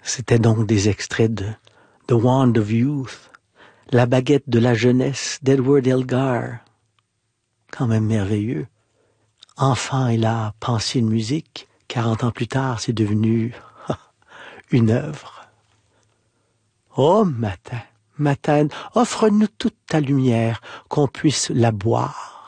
C'était donc des extraits de The Wand of Youth, La baguette de la jeunesse d'Edward Elgar. Quand même merveilleux. Enfant, il a pensé une musique. 40 ans plus tard, c'est devenu une œuvre. Oh, matin, offre-nous toute ta lumière, qu'on puisse la boire.